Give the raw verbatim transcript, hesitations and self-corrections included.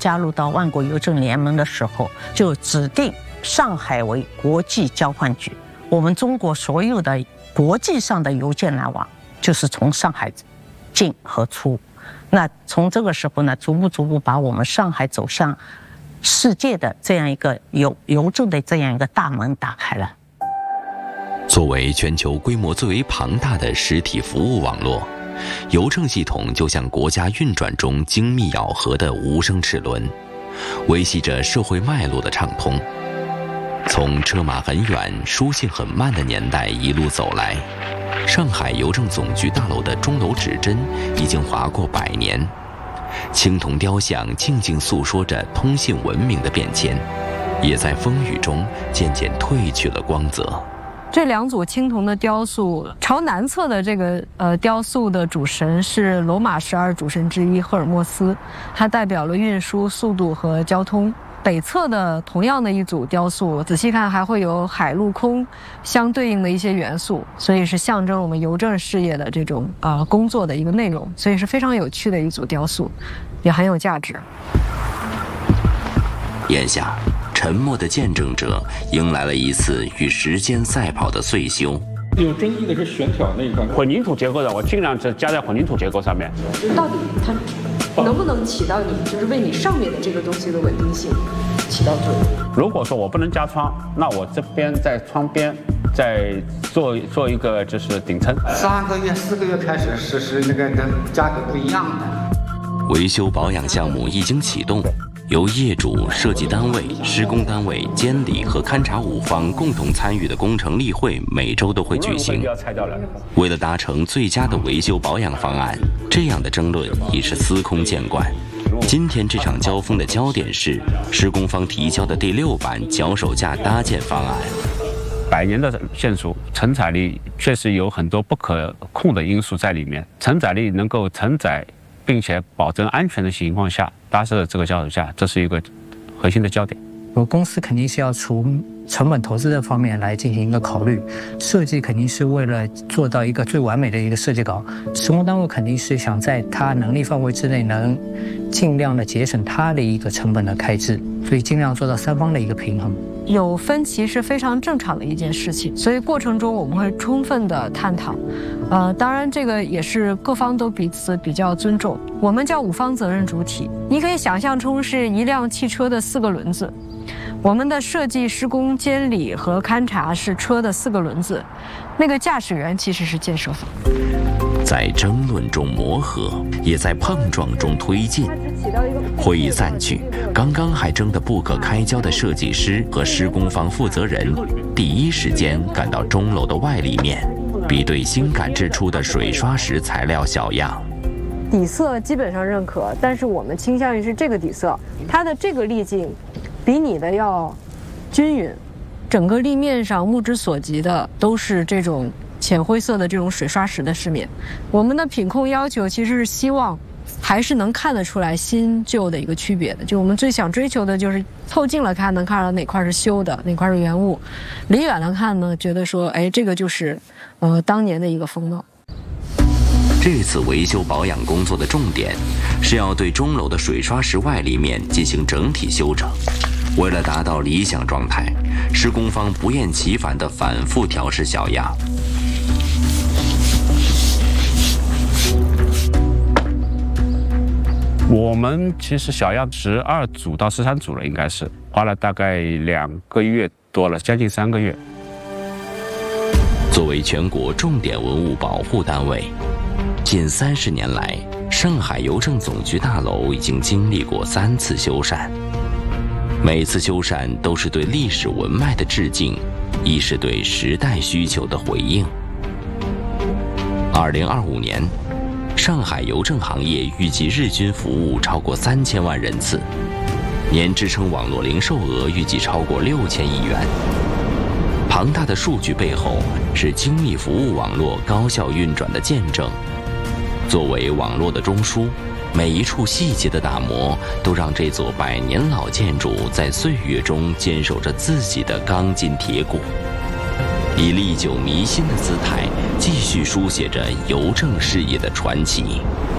加入到万国邮政联盟的时候，就指定上海为国际交换局。我们中国所有的国际上的邮件来往，就是从上海进和出。那从这个时候呢，逐步逐步把我们上海走向世界的这样一个邮邮政的这样一个大门打开了。 作为全球规模最为庞大的实体服务网络，邮政系统就像国家运转中精密咬合的无声齿轮，维系着社会脉络的畅通。从车马很远、书信很慢的年代一路走来，上海邮政总局大楼的钟楼指针已经划过百年，青铜雕像静静诉说着通信文明的变迁，也在风雨中渐渐褪去了光泽。 这两组青铜的雕塑，朝南侧的这个呃雕塑的主神是罗马十二主神之一赫尔墨斯，它代表了运输、速度和交通。北侧的同样的一组雕塑，仔细看还会有海陆空相对应的一些元素，所以是象征我们邮政事业的这种啊、呃、工作的一个内容，所以是非常有趣的一组雕塑，也很有价值。 眼下，沉默的见证者迎来了一次与时间赛跑的岁修。 有争议的是悬挑那一块， 混凝土结构的，我尽量是加在混凝土结构上面。 到底它能不能起到你就是为你上面的这个东西的稳定性起到作用？ 如果说我不能加窗，那我这边在窗边再做做一个就是顶撑。 三个月、四个月开始实施那个跟价格不一样的。 维修保养项目一经启动，由业主、设计单位、施工单位、监理和勘察五方共同参与的工程例会每周都会举行。为了达成最佳的维修保养方案，这样的争论已是司空见惯。今天这场交锋的焦点是施工方提交的第六版脚手架搭建方案。 百年的线束，承载力确实有很多不可控的因素在里面。承载力能够承载并且保证安全的情况下搭设的这个脚手架，这是一个核心的焦点。 我公司肯定是要从成本投资的方面来进行一个考虑，设计肯定是为了做到一个最完美的一个设计稿，施工单位肯定是想在它能力范围之内能尽量的节省它的一个成本的开支，所以尽量做到三方的一个平衡。 有分歧是非常正常的一件事情，所以过程中我们会充分的探讨。呃，当然这个也是各方都彼此比较尊重。我们叫五方责任主体，你可以想象成是一辆汽车的四个轮子。我们的设计、施工、监理和勘察是车的四个轮子，那个驾驶员其实是建设方。 在争论中磨合，也在碰撞中推进。会议散去，刚刚还争得不可开交的设计师和施工方负责人，第一时间赶到钟楼的外立面，比对新赶制出的水刷石材料小样。 底色基本上认可，但是我们倾向于是这个底色，它的这个粒径比你的要均匀，整个立面上目之所及的都是这种浅灰色的这种水刷石的饰面。我们的品控要求其实是希望还是能看得出来新旧的一个区别的，就我们最想追求的就是凑近了看能看到哪块是修的，哪块是原物，离远了看呢，觉得说哎，这个就是呃当年的一个风貌。 这次维修保养工作的重点是要对钟楼的水刷石外立面进行整体修整。为了达到理想状态，施工方不厌其烦地反复调试小样。 我们其实小样十二组到十三组了，应该是花了大概两个月多了，将近三个月。 作为全国重点文物保护单位，近三十年来，上海邮政总局大楼已经经历过三次修缮。每次修缮都是对历史文脉的致敬，亦是对时代需求的回应。二零二五年，上海邮政行业预计日均服务超过三千万人次，年支撑网络零售额预计超过六千亿元。庞大的数据背后是精密服务网络高效运转的见证。作为网络的中枢，每一处细节的打磨，都让这座百年老建筑在岁月中坚守着自己的钢筋铁骨，以历久弥新的姿态，继续书写着邮政事业的传奇。